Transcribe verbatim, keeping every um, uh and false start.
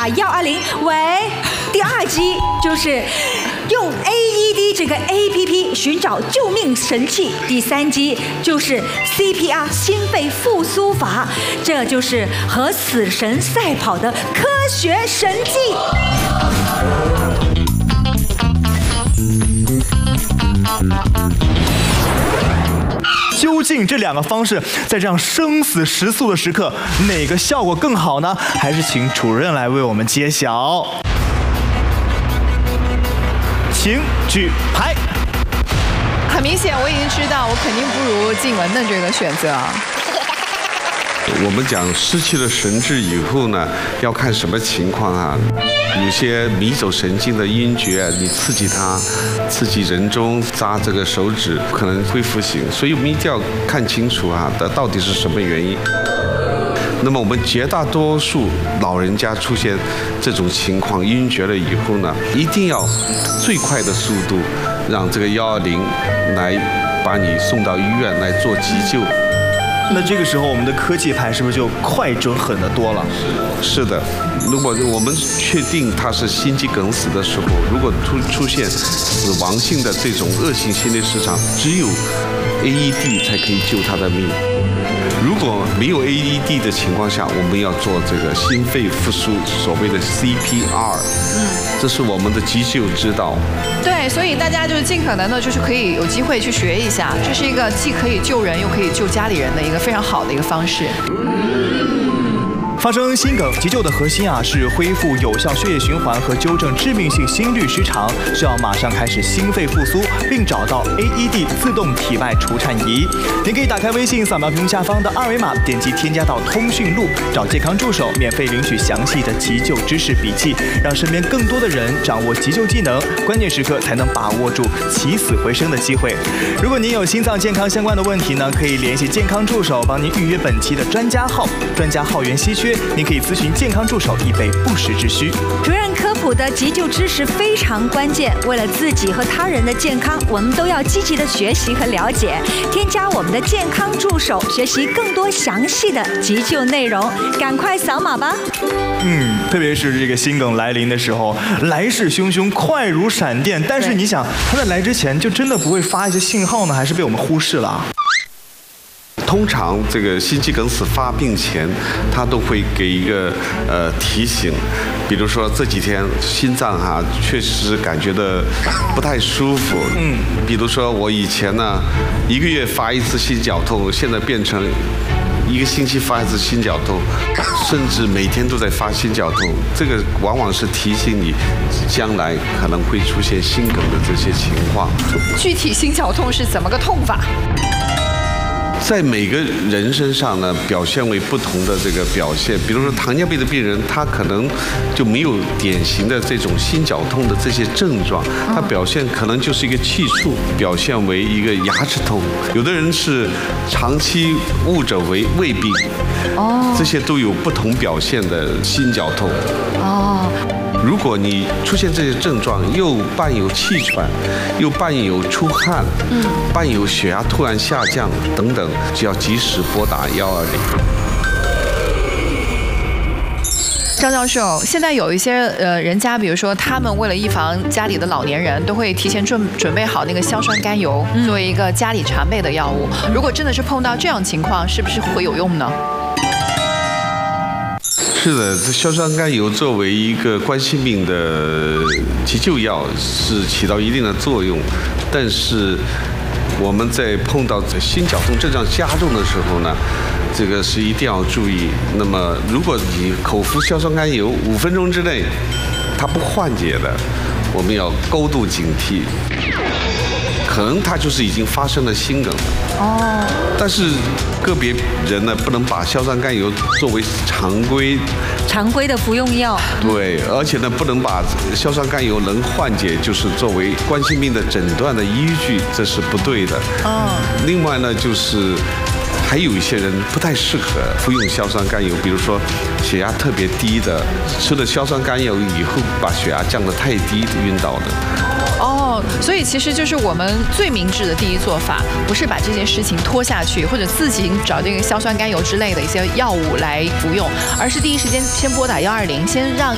打一二零，喂。第二击就是用 A E D 这个 A P P 寻找救命神器，第三击就是 C P R 心肺复苏法，这就是和死神赛跑的科学神技。 究竟这两个方式在这样生死时速的时刻，哪个效果更好呢？还是请主任来为我们揭晓。请举牌。 很明显，我已经知道，我肯定不如静雯的这个选择。 我们讲失去了神智以后呢，要看什么情况啊？有些迷走神经的晕厥，你刺激它，刺激人中扎这个手指，可能会复醒。所以我们一定要看清楚啊，的到底是什么原因。那么我们绝大多数老人家出现这种情况晕厥了以后呢，一定要最快的速度让这个一二零来把你送到医院来做急救。 那这个时候我们的科技牌是不是就快准狠得多了？ 是的，如果我们确定他是心肌梗死的时候，如果出出现死亡性的这种恶性心律失常，只有 A E D 才可以救他的命。如果没有 A E D 的情况下，我们要做这个心肺复苏，所谓的 C P R， 嗯，这是我们的急救之道。 对，所以大家就是尽可能的，就是可以有机会去学一下，这是一个既可以救人又可以救家里人的一个非常好的一个方式。 发生心梗急救的核心啊，是恢复有效血液循环和纠正致命性心律失常，需要马上开始心肺复苏，并找到 A E D 自动体外除颤仪。您可以打开微信，扫描屏幕下方的二维码，点击添加到通讯录，找健康助手，免费领取详细的急救知识笔记，让身边更多的人掌握急救技能，关键时刻才能把握住起死回生的机会。如果您有心脏健康相关的问题呢，可以联系健康助手帮您预约本期的专家号，专家号源稀缺。您可以咨询健康助手，以备不时之需。 主任科普的急救知识非常关键，为了自己和他人的健康，我们都要积极的学习和了解。添加我们的健康助手，学习更多详细的急救内容。赶快扫码吧！ 嗯，特别是这个心梗来临的时候，来势汹汹，快如闪电。但是你想，它在来之前就真的不会发一些信号呢，还是被我们忽视了？ 通常这个心肌梗死发病前，他都会给一个呃提醒，比如说这几天心脏哈、啊、确实感觉到不太舒服，嗯，比如说我以前呢一个月发一次心绞痛，现在变成一个星期发一次心绞痛，甚至每天都在发心绞痛，这个往往是提醒你将来可能会出现心梗的这些情况。 具体心绞痛是怎么个痛法？ 在每个人身上呢，表现为不同的这个表现。比如说糖尿病的病人，他可能就没有典型的这种心绞痛的这些症状，他表现可能就是一个气促，表现为一个牙齿痛。有的人是长期误诊为胃病，哦，这些都有不同表现的心绞痛。哦。如果你出现这些症状，又伴有气喘，又伴有出汗，嗯，伴有血压突然下降等等，就要及时拨打一二零。 张教授，现在有一些呃人家，比如说他们为了预防家里的老年人，都会提前准准备好那个硝酸甘油，作为一个家里常备的药物。如果真的是碰到这样情况，是不是会有用呢？ 是的，这硝酸甘油作为一个冠心病的急救药是起到一定的作用，但是我们在碰到心绞痛症状加重的时候呢，这个是一定要注意。那么，如果你口服硝酸甘油五分钟之内它不缓解的，我们要高度警惕。可能它就是已经发生了心梗。哦。但是个别人呢，不能把硝酸甘油作为常规常规的服用药。 对，而且呢，不能把硝酸甘油能缓解，就是作为冠心病的诊断的依据，这是不对的。哦。另外呢，就是还有一些人不太适合服用硝酸甘油，比如说血压特别低的，吃了硝酸甘油以后把血压降得太低晕倒的。 哦，所以其实就是我们最明智的第一做法，不是把这件事情拖下去，或者自行找这个硝酸甘油之类的一些药物来服用，而是第一时间先拨打一二零，先让